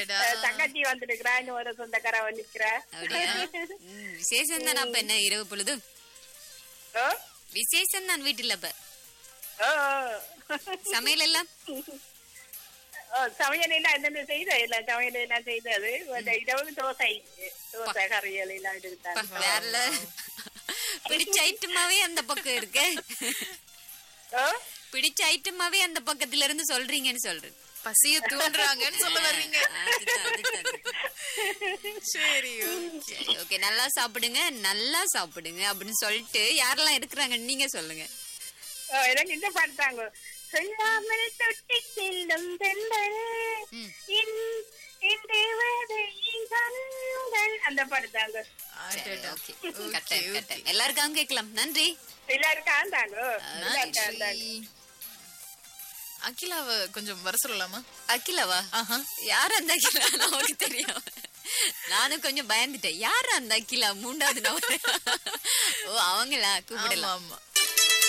தங்கச்சி வந்துருக்கிறா, இன்னும் ஒரு சொந்தக்கார வந்துக்கிறா. விசேஷம் தானே அப்ப என்ன இரவு பொழுது விசேஷம் தான் வீட்டுல. அப்ப சமையல் எல்லாம் சமையல் எல்லாம் என்னென்ன செய்த இல்ல சமையல் எல்லாம் செய்தது. இரவு தோசை தோசை கறியல் எல்லாம் எடுத்தாங்க. வேற பிடிச்ச ஐட்டமாவே அந்த பக்கம் இருக்கு. பிடிச்ச ஐட்டமாவே அந்த பக்கத்துல இருந்து சொல்றீங்கன்னு சொல்றேன். பசிய தூண்டுறாங்கன்னு சொல்ல வர்றீங்க. சரி ஓகே, நல்லா சாப்பிடுங்க நல்லா சாப்பிடுங்க அப்படின்னு சொல்லிட்டு யாரெல்லாம் இருக்கிறாங்க நீங்க சொல்லுங்க. எனக்கு இந்த பாட்டாங்க சொல்லாமல் தொட்டி செல்லும் தென்றல் அந்த பாட்டுதாங்க. எல்லாருக்காக கேட்கலாம். நன்றி. எல்லாருக்கும் அகிலாவ கொஞ்சம் வர சொல்லலாமா? அகிலாவா? யார் அந்த அகிலா? நமக்கு தெரியும். நானும் கொஞ்சம் பயந்துட்டேன். யாரு அந்த அகிலா? மூன்றாவது நபர். ஓ அவங்களா? கூப்பிடலாம்.